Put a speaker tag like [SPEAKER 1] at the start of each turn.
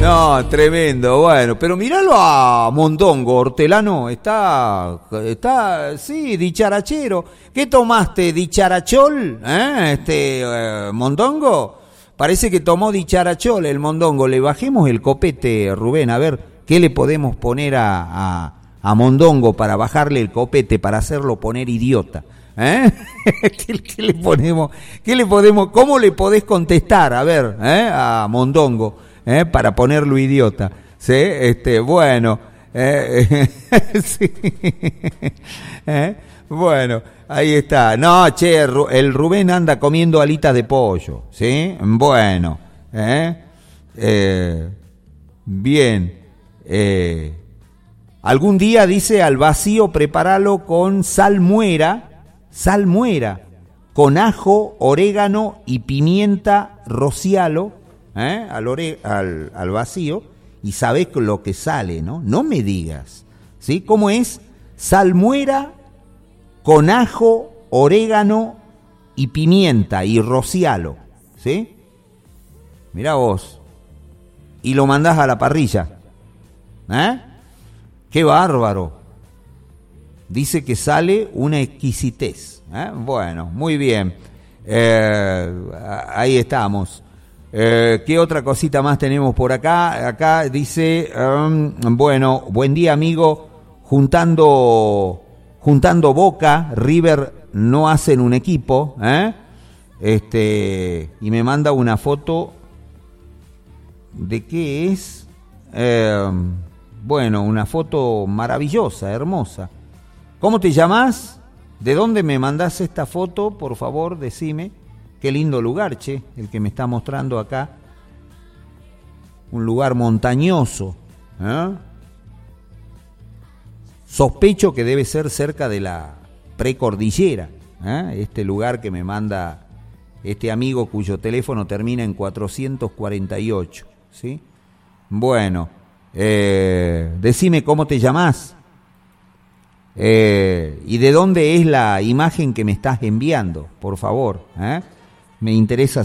[SPEAKER 1] No, tremendo, bueno, pero míralo a Mondongo, hortelano, está, sí, dicharachero. ¿Qué tomaste, dicharachol? Mondongo, parece que tomó dicharachol el Mondongo. Le bajemos el copete, Rubén, a ver, ¿qué le podemos poner a Mondongo para bajarle el copete, para hacerlo poner idiota? ¿Qué le ponemos? ¿Qué le podemos? ¿Cómo le podés contestar? A ver, a Mondongo, para ponerlo idiota. ¿Sí? Bueno, sí. Bueno, ahí está. No, che, el Rubén anda comiendo alitas de pollo, ¿sí? Bueno, bien. Algún día, dice, al vacío prepáralo con salmuera, con ajo, orégano y pimienta, rocialo, al vacío, y sabés lo que sale, ¿no? No me digas, ¿sí? ¿Cómo es? Salmuera con ajo, orégano y pimienta, y rocialo, ¿sí? Mirá vos. Y lo mandás a la parrilla, ¡Qué bárbaro! Dice que sale una exquisitez. Bueno, muy bien. Ahí estamos. ¿Qué otra cosita más tenemos por acá? Acá dice, bueno, buen día, amigo. Juntando Boca, River no hacen un equipo. Y me manda una foto. ¿De qué es? Bueno, una foto maravillosa, hermosa. ¿Cómo te llamas? ¿De dónde me mandás esta foto? Por favor, decime. Qué lindo lugar, che, el que me está mostrando acá. Un lugar montañoso. Sospecho que debe ser cerca de la precordillera. Este lugar que me manda este amigo cuyo teléfono termina en 448. ¿Sí? Bueno. Decime cómo te llamás y de dónde es la imagen que me estás enviando, por favor, me interesa